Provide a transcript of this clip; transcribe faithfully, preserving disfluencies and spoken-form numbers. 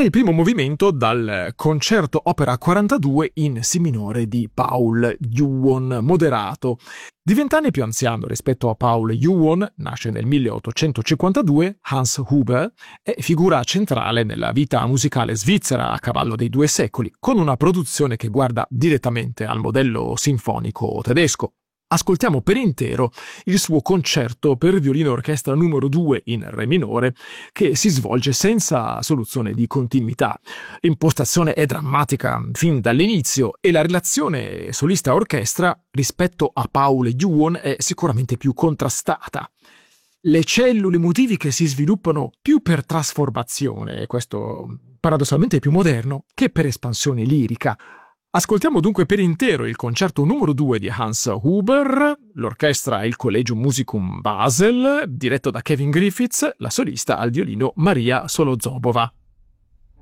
il primo movimento dal concerto opera quarantadue in si minore di Paul Yuon, moderato. Di vent'anni più anziano rispetto a Paul Yuon, nasce nel milleottocentocinquantadue, Hans Huber è figura centrale nella vita musicale svizzera a cavallo dei due secoli, con una produzione che guarda direttamente al modello sinfonico tedesco. Ascoltiamo per intero il suo concerto per violino e orchestra numero due in re minore, che si svolge senza soluzione di continuità. L'impostazione è drammatica fin dall'inizio e la relazione solista-orchestra rispetto a Paul Yuon è sicuramente più contrastata. Le cellule emotiviche si sviluppano più per trasformazione, e questo paradossalmente è più moderno, che per espansione lirica. Ascoltiamo dunque per intero il concerto numero due di Hans Huber, l'orchestra è il Collegium Musicum Basel, diretto da Kevin Griffiths, la solista al violino Maria Solozobova.